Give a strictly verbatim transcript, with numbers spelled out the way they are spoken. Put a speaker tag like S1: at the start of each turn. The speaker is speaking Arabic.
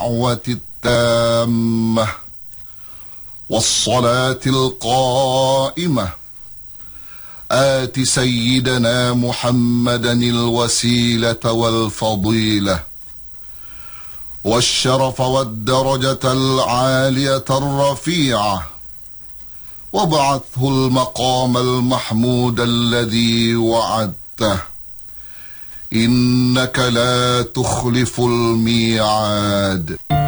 S1: الدعوة التامة والصلاة القائمة آت سيدنا محمدا الوسيلة والفضيلة والشرف والدرجة العالية الرفيعة وابعثه المقام المحمود الذي وعدته إنك لا تخلف الميعاد.